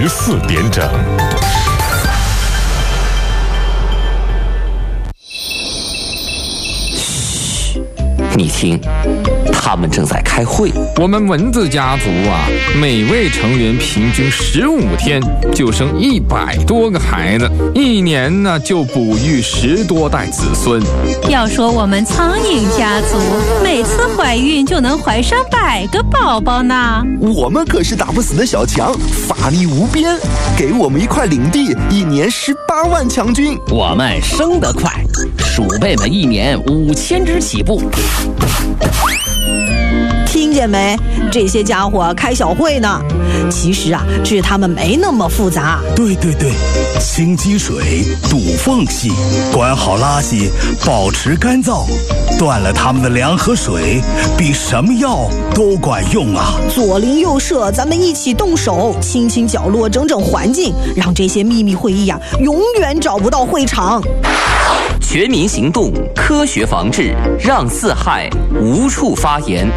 14点整。 你听，他们正在开会。 我们蚊子家族啊，每位成员平均15天就生100多个孩子，1年呢就哺育10多代子孙。 要说我们苍蝇家族，每次怀孕就能怀上100个宝宝呢。 我们可是打不死的小强，法力无边，给我们一块领地，1年18万强军。 我们生得快，鼠辈们1年5000只起步。 听见没？这些家伙开小会呢。其实啊，治他们没那么复杂。 对，清积水，堵缝隙，管好垃圾，保持干燥，断了他们的粮和水，比什么药都管用啊！ 左邻右舍，咱们一起动手，清清角落，整整环境，让这些秘密会议啊，永远找不到会场。 全民行动，科学防治，让四害无处发言。